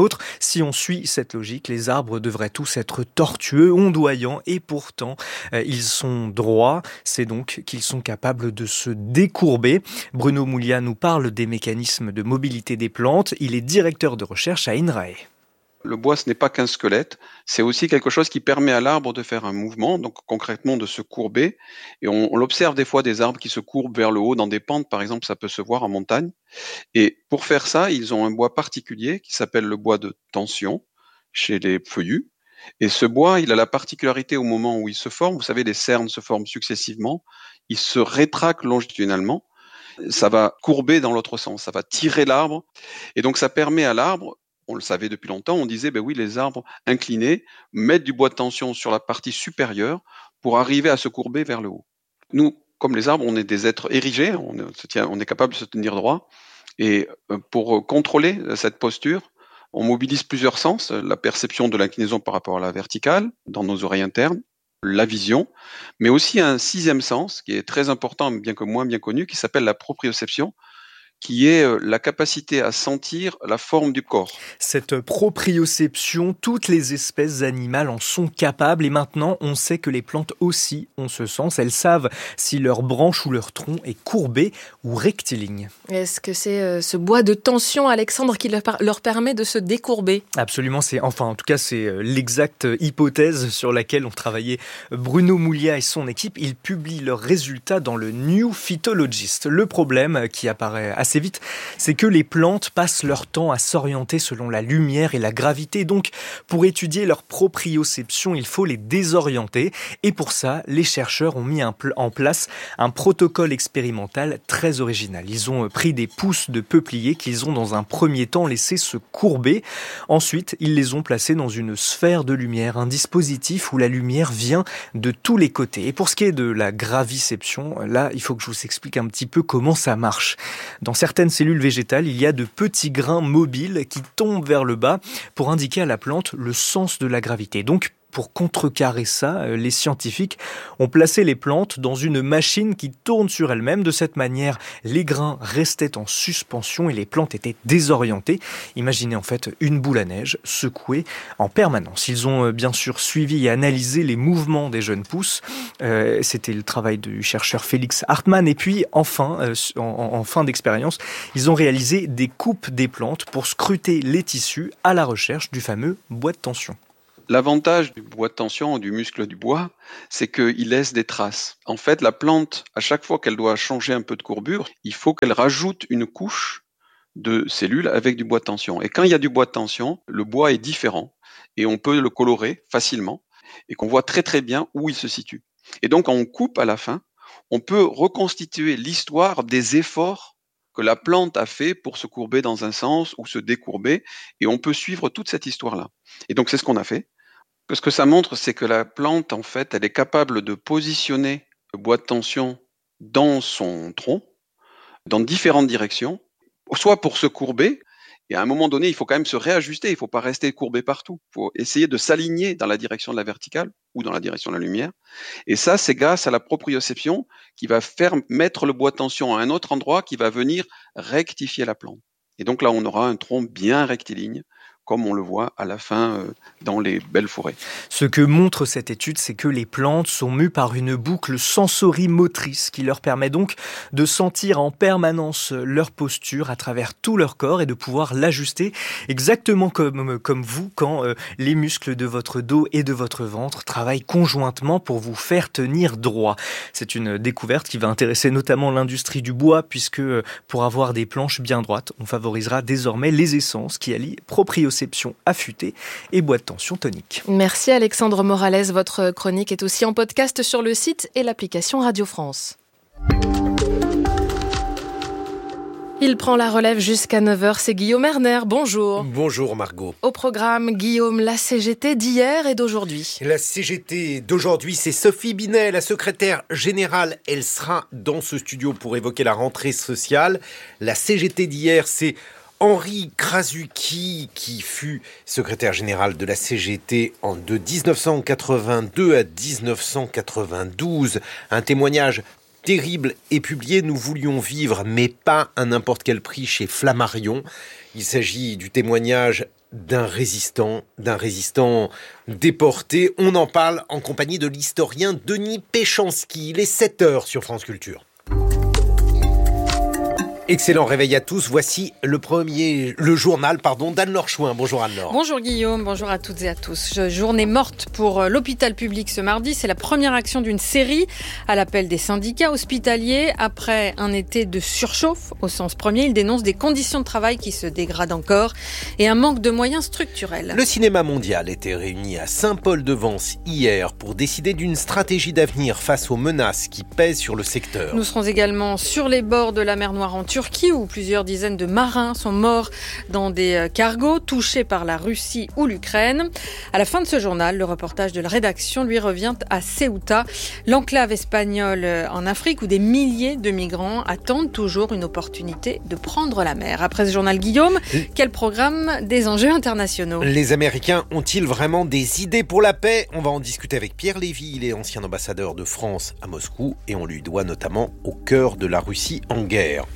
[SPEAKER 21] Si on suit cette logique, les arbres devraient tous être tortueux, ondoyants, et pourtant, ils sont droits. C'est donc qu'ils sont capables de se décourber. Bruno Moulia nous parle des mécanismes de mobilité des plantes. Il est directeur de recherche à INRAE.
[SPEAKER 22] Le bois, ce n'est pas qu'un squelette, c'est aussi quelque chose qui permet à l'arbre de faire un mouvement, donc concrètement de se courber. Et on l'observe des fois, des arbres qui se courbent vers le haut dans des pentes, par exemple, ça peut se voir en montagne. Et pour faire ça, ils ont un bois particulier qui s'appelle le bois de tension chez les feuillus. Et ce bois, il a la particularité au moment où il se forme, vous savez, les cernes se forment successivement, il se rétracte longitudinalement, ça va courber dans l'autre sens, ça va tirer l'arbre, et donc ça permet à l'arbre, on le savait depuis longtemps, on disait, ben oui, les arbres inclinés mettent du bois de tension sur la partie supérieure pour arriver à se courber vers le haut. Nous, comme les arbres, on est des êtres érigés, on est capable de se tenir droit, et pour contrôler cette posture, on mobilise plusieurs sens, la perception de l'inclinaison par rapport à la verticale, dans nos oreilles internes, la vision, mais aussi un 6e sens, qui est très important, bien que moins bien connu, qui s'appelle la proprioception, qui est la capacité à sentir la forme du corps.
[SPEAKER 21] Cette proprioception, toutes les espèces animales en sont capables et maintenant on sait que les plantes aussi ont ce sens. Elles savent si leur branche ou leur tronc est courbé ou rectiligne.
[SPEAKER 6] Est-ce que c'est ce bois de tension, Alexandre, qui leur permet de se décourber ?
[SPEAKER 21] Absolument, c'est l'exacte hypothèse sur laquelle ont travaillé Bruno Moulia et son équipe. Ils publient leurs résultats dans le New Phytologist. Le problème qui apparaît assez vite, c'est que les plantes passent leur temps à s'orienter selon la lumière et la gravité. Donc, pour étudier leur proprioception, il faut les désorienter. Et pour ça, les chercheurs ont mis en place un protocole expérimental très original. Ils ont pris des pousses de peupliers qu'ils ont dans un premier temps laissé se courber. Ensuite, ils les ont placés dans une sphère de lumière, un dispositif où la lumière vient de tous les côtés. Et pour ce qui est de la graviception, là, il faut que je vous explique un petit peu comment ça marche. Dans certaines cellules végétales, il y a de petits grains mobiles qui tombent vers le bas pour indiquer à la plante le sens de la gravité. Donc, pour contrecarrer ça, les scientifiques ont placé les plantes dans une machine qui tourne sur elle-même. De cette manière, les grains restaient en suspension et les plantes étaient désorientées. Imaginez en fait une boule à neige secouée en permanence. Ils ont bien sûr suivi et analysé les mouvements des jeunes pousses. C'était le travail du chercheur Félix Hartmann. Et puis enfin, en fin d'expérience, ils ont réalisé des coupes des plantes pour scruter les tissus à la recherche du fameux bois de tension.
[SPEAKER 22] L'avantage du bois de tension ou du muscle du bois, c'est qu'il laisse des traces. En fait, la plante, à chaque fois qu'elle doit changer un peu de courbure, il faut qu'elle rajoute une couche de cellules avec du bois de tension. Et quand il y a du bois de tension, le bois est différent et on peut le colorer facilement et qu'on voit très très bien où il se situe. Et donc, quand on coupe à la fin, on peut reconstituer l'histoire des efforts que la plante a fait pour se courber dans un sens ou se décourber, et on peut suivre toute cette histoire-là. Et donc, c'est ce qu'on a fait. Ce que ça montre, c'est que la plante, en fait, elle est capable de positionner le bois de tension dans son tronc, dans différentes directions, soit pour se courber, et à un moment donné, il faut quand même se réajuster, il ne faut pas rester courbé partout. Il faut essayer de s'aligner dans la direction de la verticale ou dans la direction de la lumière. Et ça, c'est grâce à la proprioception qui va faire mettre le bois de tension à un autre endroit qui va venir rectifier la plante. Et donc là, on aura un tronc bien rectiligne, comme on le voit à la fin dans les belles forêts.
[SPEAKER 21] Ce que montre cette étude, c'est que les plantes sont mues par une boucle sensorimotrice qui leur permet donc de sentir en permanence leur posture à travers tout leur corps et de pouvoir l'ajuster exactement comme vous quand les muscles de votre dos et de votre ventre travaillent conjointement pour vous faire tenir droit. C'est une découverte qui va intéresser notamment l'industrie du bois puisque pour avoir des planches bien droites, on favorisera désormais les essences qui allient proprioception affûtée et bois de tension tonique.
[SPEAKER 6] Merci Alexandre Morales. Votre chronique est aussi en podcast sur le site et l'application Radio France. Il prend la relève jusqu'à 9h, c'est Guillaume Erner. Bonjour.
[SPEAKER 1] Bonjour Margot.
[SPEAKER 6] Au programme, Guillaume, la CGT d'hier et d'aujourd'hui.
[SPEAKER 1] La CGT d'aujourd'hui, c'est Sophie Binet, la secrétaire générale. Elle sera dans ce studio pour évoquer la rentrée sociale. La CGT d'hier, c'est Henri Krasucki, qui fut secrétaire général de la CGT de 1982 à 1992. Un témoignage terrible est publié. Nous voulions vivre, mais pas à n'importe quel prix chez Flammarion. Il s'agit du témoignage d'un résistant déporté. On en parle en compagnie de l'historien Denis Péchanski. Il est 7h sur France Culture. Excellent réveil à tous. Voici le journal d'Anne-Laure Chouin. Bonjour Anne-Laure.
[SPEAKER 3] Bonjour Guillaume, bonjour à toutes et à tous. Journée morte pour l'hôpital public ce mardi. C'est la première action d'une série à l'appel des syndicats hospitaliers. Après un été de surchauffe, au sens premier, ils dénoncent des conditions de travail qui se dégradent encore et un manque de moyens structurels.
[SPEAKER 1] Le cinéma mondial était réuni à Saint-Paul-de-Vence hier pour décider d'une stratégie d'avenir face aux menaces qui pèsent sur le secteur.
[SPEAKER 3] Nous serons également sur les bords de la mer Noire en Turquie, où plusieurs dizaines de marins sont morts dans des cargos touchés par la Russie ou l'Ukraine. À la fin de ce journal, le reportage de la rédaction lui revient à Ceuta, l'enclave espagnole en Afrique, où des milliers de migrants attendent toujours une opportunité de prendre la mer. Après ce journal, Guillaume, quel programme des enjeux internationaux ?
[SPEAKER 1] Les Américains ont-ils vraiment des idées pour la paix ? On va en discuter avec Pierre Lévy, il est ancien ambassadeur de France à Moscou et on lui doit notamment au cœur de la Russie en guerre.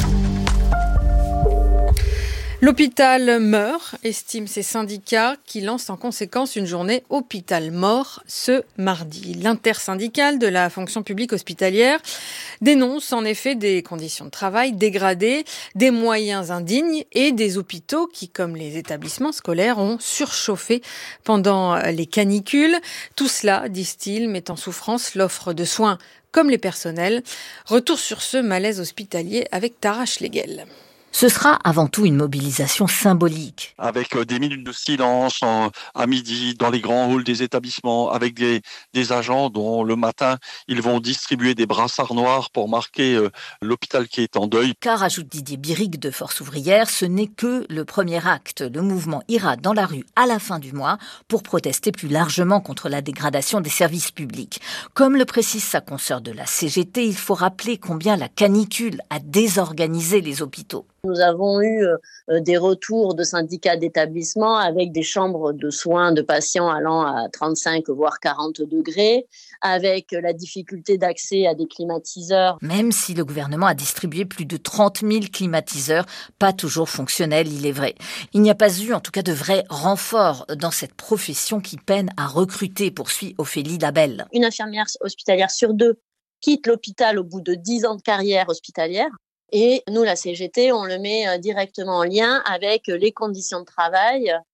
[SPEAKER 3] L'hôpital meurt, estiment ces syndicats qui lancent en conséquence une journée hôpital mort ce mardi. L'intersyndicale de la fonction publique hospitalière dénonce en effet des conditions de travail dégradées, des moyens indignes et des hôpitaux qui, comme les établissements scolaires, ont surchauffé pendant les canicules. Tout cela, disent-ils, met en souffrance l'offre de soins comme les personnels. Retour sur ce malaise hospitalier avec Tara Schlegel.
[SPEAKER 2] Ce sera avant tout une mobilisation symbolique.
[SPEAKER 23] Avec des minutes de silence à midi dans les grands halls des établissements, avec des agents dont le matin, ils vont distribuer des brassards noirs pour marquer l'hôpital qui est en deuil.
[SPEAKER 2] Car, ajoute Didier Biric de Force ouvrière, ce n'est que le premier acte. Le mouvement ira dans la rue à la fin du mois pour protester plus largement contre la dégradation des services publics. Comme le précise sa consoeur de la CGT, il faut rappeler combien la canicule a désorganisé les hôpitaux.
[SPEAKER 24] Nous avons eu des retours de syndicats d'établissements avec des chambres de soins de patients allant à 35 voire 40 degrés, avec la difficulté d'accès à des climatiseurs.
[SPEAKER 2] Même si le gouvernement a distribué plus de 30 000 climatiseurs, pas toujours fonctionnels, il est vrai. Il n'y a pas eu en tout cas de vrai renfort dans cette profession qui peine à recruter, poursuit Ophélie Labelle.
[SPEAKER 24] Une infirmière hospitalière sur 2 quitte l'hôpital au bout de 10 ans de carrière hospitalière. Et nous, la CGT, on le met directement en lien avec les conditions de travail,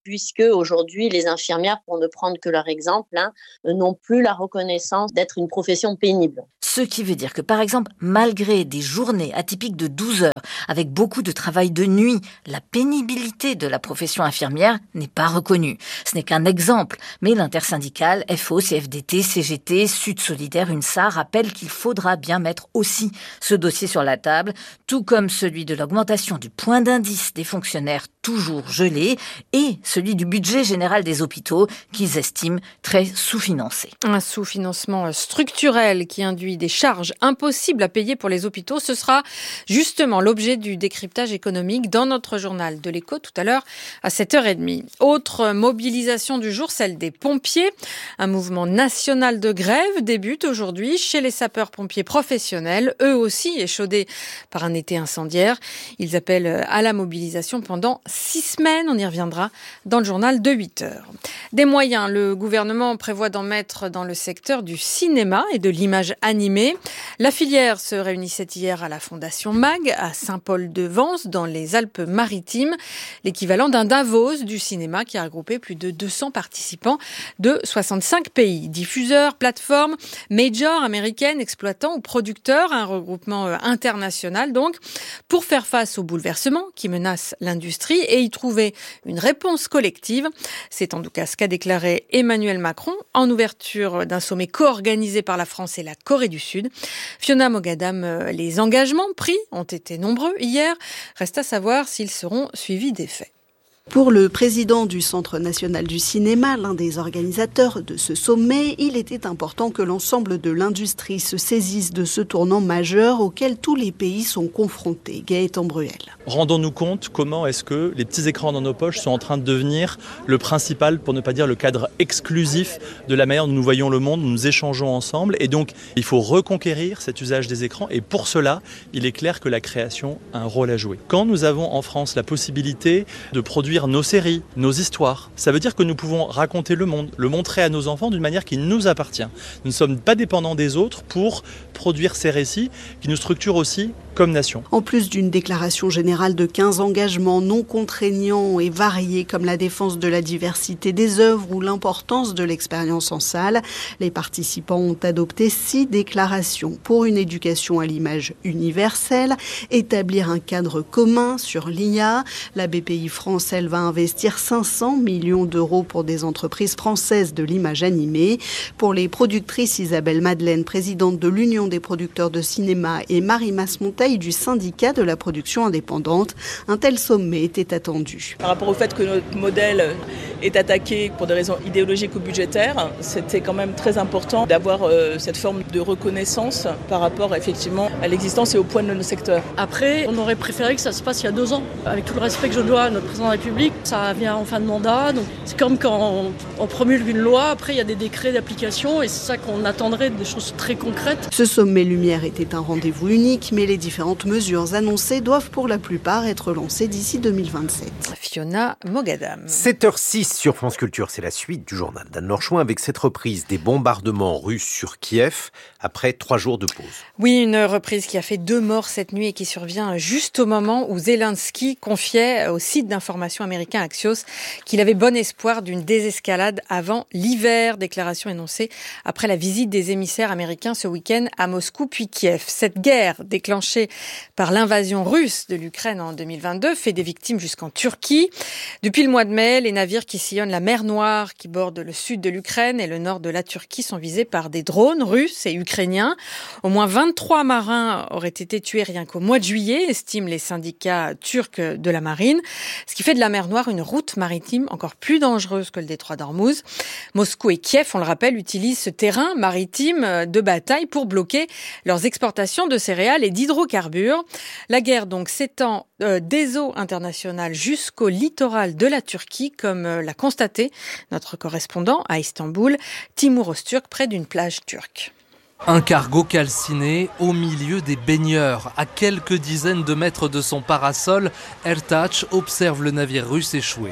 [SPEAKER 24] puisque aujourd'hui, les infirmières, pour ne prendre que leur exemple, n'ont plus la reconnaissance d'être une profession pénible.
[SPEAKER 5] Ce qui veut dire que, par exemple, malgré des journées atypiques de 12 heures, avec beaucoup de travail de nuit, la pénibilité de la profession infirmière n'est pas reconnue. Ce n'est qu'un exemple, mais l'intersyndicale FO, CFDT, CGT, Sud Solidaire, UNSA rappelle qu'il faudra bien mettre aussi ce dossier sur la table, tout comme celui de l'augmentation du point d'indice des fonctionnaires toujours gelé et celui du budget général des hôpitaux qu'ils estiment très sous-financé.
[SPEAKER 3] Un sous-financement structurel qui induit des charges impossibles à payer pour les hôpitaux. Ce sera justement l'objet du décryptage économique dans notre journal de l'Écho tout à l'heure à 7h30. Autre mobilisation du jour, celle des pompiers. Un mouvement national de grève débute aujourd'hui chez les sapeurs-pompiers professionnels, eux aussi échaudés par un été incendiaire. Ils appellent à la mobilisation pendant 6 semaines. On y reviendra dans le journal de 8h. Des moyens, le gouvernement prévoit d'en mettre dans le secteur du cinéma et de l'image animée. La filière se réunissait hier à la Fondation MAG à Saint-Paul-de-Vence dans les Alpes-Maritimes, l'équivalent d'un Davos du cinéma qui a regroupé plus de 200 participants de 65 pays. Diffuseurs, plateformes, majors américaines, exploitants ou producteurs, un regroupement international donc, pour faire face aux bouleversements qui menacent l'industrie et y trouver une réponse collective. C'est en tout cas ce qu'a déclaré Emmanuel Macron en ouverture d'un sommet co-organisé par la France et la Corée du Sud. Fiona Mogadam, les engagements pris ont été nombreux hier. Reste à savoir s'ils seront suivis d'effets.
[SPEAKER 7] Pour le président du Centre national du cinéma, l'un des organisateurs de ce sommet, il était important que l'ensemble de l'industrie se saisisse de ce tournant majeur auquel tous les pays sont confrontés. Gaëtan Bruel.
[SPEAKER 8] Rendons-nous compte comment est-ce que les petits écrans dans nos poches sont en train de devenir le principal, pour ne pas dire le cadre exclusif de la manière dont nous voyons le monde, où nous échangeons ensemble. Et donc, il faut reconquérir cet usage des écrans. Et pour cela, il est clair que la création a un rôle à jouer. Quand nous avons en France la possibilité de produire nos séries, nos histoires, ça veut dire que nous pouvons raconter le monde, le montrer à nos enfants d'une manière qui nous appartient. Nous ne sommes pas dépendants des autres pour produire ces récits qui nous structurent aussi comme nation.
[SPEAKER 7] En plus d'une déclaration générale de 15 engagements non contraignants et variés comme la défense de la diversité des œuvres ou l'importance de l'expérience en salle, les participants ont adopté 6 déclarations pour une éducation à l'image universelle, établir un cadre commun sur l'IA. La BPI France, elle, va investir 500 millions d'euros pour des entreprises françaises de l'image animée. Pour les productrices, Isabelle Madeleine, présidente de l'Union des producteurs de cinéma, et Marie Masmonteil du syndicat de la production indépendante, un tel sommet était attendu.
[SPEAKER 11] Par rapport au fait que notre modèle est attaqué pour des raisons idéologiques ou budgétaires, c'était quand même très important d'avoir cette forme de reconnaissance par rapport effectivement à l'existence et au poids de nos secteurs.
[SPEAKER 25] Après, on aurait préféré que ça se passe il y a 2 ans. Avec tout le respect que je dois à notre président de la République, ça vient en fin de mandat. Donc c'est comme quand on promulgue une loi, après il y a des décrets d'application et c'est ça qu'on attendrait, des choses très concrètes.
[SPEAKER 7] Ce sommet Lumière était un rendez-vous unique, mais les différentes mesures annoncées doivent pour la plupart être lancées d'ici 2027.
[SPEAKER 3] Fiona Mogadam.
[SPEAKER 1] 7h06 sur France Culture, c'est la suite du journal d'Anne Lorchouin avec cette reprise des bombardements russes sur Kiev après 3 jours de pause.
[SPEAKER 3] Oui, une reprise qui a fait 2 morts cette nuit et qui survient juste au moment où Zelensky confiait au site d'information américain Axios qu'il avait bon espoir d'une désescalade avant l'hiver. Déclaration énoncée après la visite des émissaires américains ce week-end à Moscou puis Kiev. Cette guerre déclenchée par l'invasion russe de l'Ukraine en 2022 fait des victimes jusqu'en Turquie. Depuis le mois de mai, les navires qui sillonnent la mer Noire, qui bordent le sud de l'Ukraine et le nord de la Turquie, sont visés par des drones russes et ukrainiens. Au moins 23 marins auraient été tués rien qu'au mois de juillet, estiment les syndicats turcs de la marine, ce qui fait de la mer Noire une route maritime encore plus dangereuse que le détroit d'Ormuz. Moscou et Kiev, on le rappelle, utilisent ce terrain maritime de bataille pour bloquer leurs exportations de céréales et d'hydrocarbures. La guerre donc s'étend des eaux internationales jusqu'au littoral de la Turquie, comme l'a constaté notre correspondant à Istanbul, Timur Öztürk, près d'une plage turque.
[SPEAKER 9] Un cargo calciné au milieu des baigneurs. À quelques dizaines de mètres de son parasol, Ertaç observe le navire russe échoué.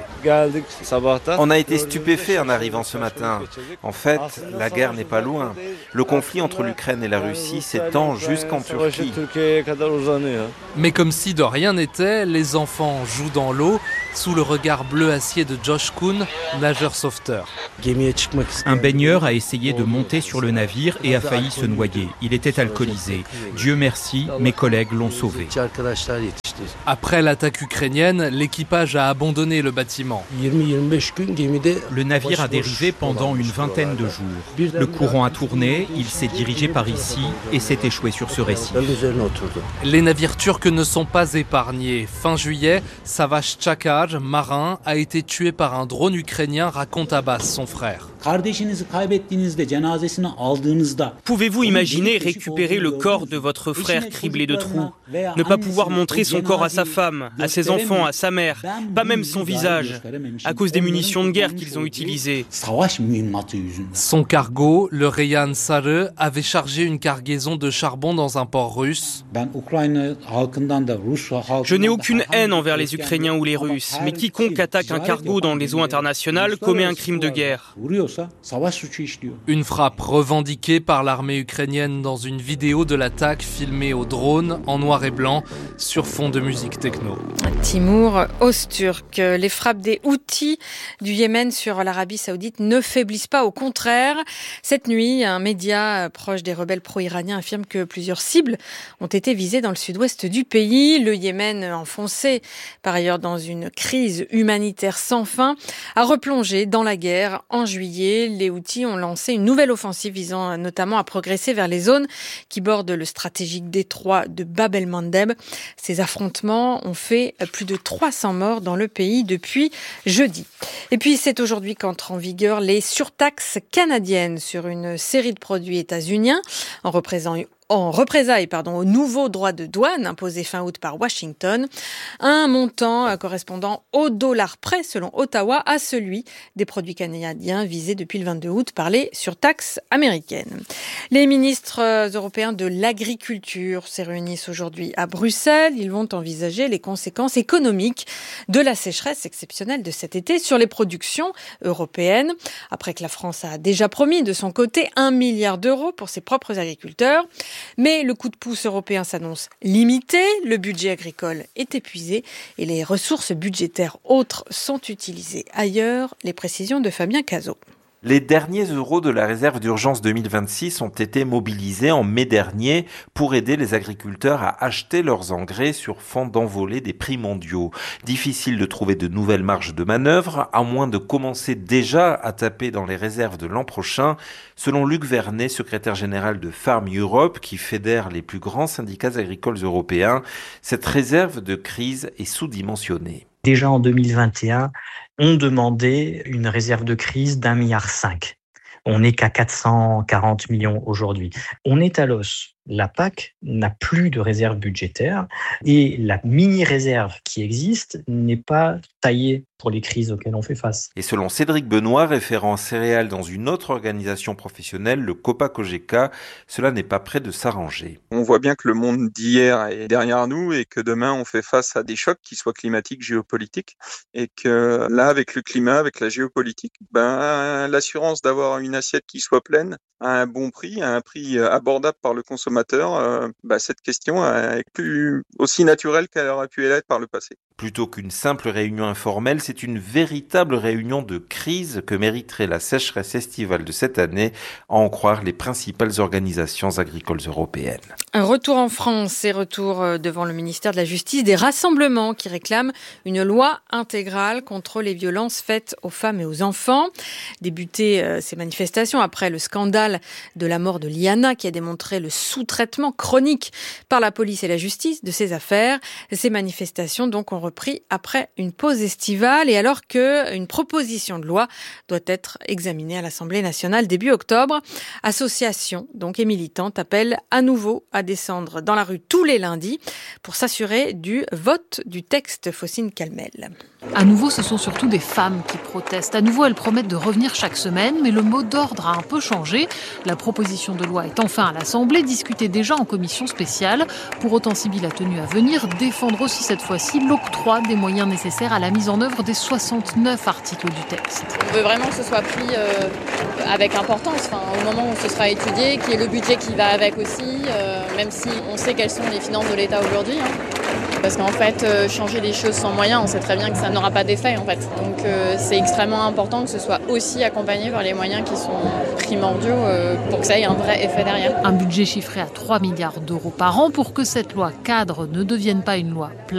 [SPEAKER 26] On a été stupéfaits en arrivant ce matin. En fait, la guerre n'est pas loin. Le conflit entre l'Ukraine et la Russie s'étend jusqu'en Turquie.
[SPEAKER 9] Mais comme si de rien n'était, les enfants jouent dans l'eau. sous le regard bleu acier de Josh Kuhn, nageur sauveteur.
[SPEAKER 10] Un baigneur a essayé de monter sur le navire et a failli se noyer. Il était alcoolisé. Dieu merci, mes collègues l'ont sauvé.
[SPEAKER 9] Après l'attaque ukrainienne, l'équipage a abandonné le bâtiment.
[SPEAKER 10] Le navire a dérivé pendant une vingtaine de jours. Le courant a tourné, il s'est dirigé par ici et s'est échoué sur ce récif.
[SPEAKER 9] Les navires turcs ne sont pas épargnés. Fin juillet, Savaş Çakar, marin, a été tué par un drone ukrainien, raconte Abbas, son frère.
[SPEAKER 12] Pouvez-vous imaginer récupérer le corps de votre frère criblé de trous, ne pas pouvoir montrer son corps à sa femme, à ses enfants, à sa mère, pas même son visage, à cause des munitions de guerre qu'ils ont utilisées.
[SPEAKER 9] Son cargo, le Reyhan Sarı, avait chargé une cargaison de charbon dans un port russe.
[SPEAKER 12] Je n'ai aucune haine envers les Ukrainiens ou les Russes, mais quiconque attaque un cargo dans les eaux internationales commet un crime de guerre.
[SPEAKER 9] Une frappe revendiquée par l'armée ukrainienne dans une vidéo de l'attaque filmée au drone en noir et blanc sur fond de musique techno.
[SPEAKER 3] Timur Öztürk, les frappes des Houthis du Yémen sur l'Arabie Saoudite ne faiblissent pas, au contraire. Cette nuit, un média proche des rebelles pro-iraniens affirme que plusieurs cibles ont été visées dans le sud-ouest du pays. Le Yémen, enfoncé par ailleurs dans une crise humanitaire sans fin, a replongé dans la guerre en juillet. Les Houthis ont lancé une nouvelle offensive visant notamment à progresser vers les zones qui bordent le stratégique détroit de Bab el-Mandeb. Ces affrontements ont fait plus de 300 morts dans le pays depuis jeudi. Et puis c'est aujourd'hui qu'entrent en vigueur les surtaxes canadiennes sur une série de produits états-uniens en représailles au nouveau droit de douane imposé fin août par Washington, un montant correspondant au dollar près, selon Ottawa, à celui des produits canadiens visés depuis le 22 août par les surtaxes américaines. Les ministres européens de l'agriculture se réunissent aujourd'hui à Bruxelles. Ils vont envisager les conséquences économiques de la sécheresse exceptionnelle de cet été sur les productions européennes, après que la France a déjà promis de son côté 1 milliard d'euros pour ses propres agriculteurs. Mais le coup de pouce européen s'annonce limité, le budget agricole est épuisé et les ressources budgétaires autres sont utilisées ailleurs. Les précisions de Fabien Cazot.
[SPEAKER 26] Les derniers euros de la réserve d'urgence 2026 ont été mobilisés en mai dernier pour aider les agriculteurs à acheter leurs engrais sur fond d'envolée des prix mondiaux. Difficile de trouver de nouvelles marges de manœuvre, à moins de commencer déjà à taper dans les réserves de l'an prochain, selon Luc Vernet, secrétaire général de Farm Europe, qui fédère les plus grands syndicats agricoles européens. Cette réserve de crise est sous-dimensionnée.
[SPEAKER 13] Déjà en 2021, on demandait une réserve de crise d'1,5 milliard. On n'est qu'à 440 millions aujourd'hui. On est à l'os. La PAC n'a plus de réserve budgétaire et la mini-réserve qui existe n'est pas taillée pour les crises auxquelles on fait face.
[SPEAKER 26] Et selon Cédric Benoît, référent céréales dans une autre organisation professionnelle, le COPA-COGECA, cela n'est pas près de s'arranger.
[SPEAKER 14] On voit bien que le monde d'hier est derrière nous et que demain on fait face à des chocs qui soient climatiques, géopolitiques, et que là, avec le climat, avec la géopolitique, l'assurance d'avoir une assiette qui soit pleine à un bon prix, à un prix abordable par le consommateur, cette question est plus aussi naturelle qu'elle aurait pu l'être par le passé.
[SPEAKER 26] Plutôt qu'une simple réunion informelle, c'est une véritable réunion de crise que mériterait la sécheresse estivale de cette année, à en croire les principales organisations agricoles européennes.
[SPEAKER 3] Un retour en France et retour devant le ministère de la Justice des rassemblements qui réclament une loi intégrale contre les violences faites aux femmes et aux enfants. Débutées ces manifestations après le scandale de la mort de Liana qui a démontré le sous-traitement chronique par la police et la justice de ces affaires. Ces manifestations donc ont repris après une pause estivale et alors qu'une proposition de loi doit être examinée à l'Assemblée nationale début octobre. Associations donc et militantes appellent à nouveau à descendre dans la rue tous les lundis pour s'assurer du vote du texte. Faucine Calmel.
[SPEAKER 16] À nouveau, ce sont surtout des femmes qui protestent. À nouveau, elles promettent de revenir chaque semaine, mais le mot d'ordre a un peu changé. La proposition de loi est enfin à l'Assemblée, discutée déjà en commission spéciale. Pour autant, Sibylle a tenu à venir défendre aussi cette fois-ci l'octroi des moyens nécessaires à la mise en œuvre des 69 articles du texte.
[SPEAKER 17] On veut vraiment que ce soit pris avec importance, au moment où ce sera étudié, qu'il y ait le budget qui va avec aussi, même si on sait quelles sont les finances de l'État aujourd'hui. Parce qu'en fait, changer les choses sans moyens, on sait très bien que ça n'aura pas d'effet en fait. Donc c'est extrêmement important que ce soit aussi accompagné par les moyens qui sont primordiaux pour que ça ait un vrai effet derrière.
[SPEAKER 16] Un budget chiffré à 3 milliards d'euros par an pour que cette loi cadre ne devienne pas une loi plate.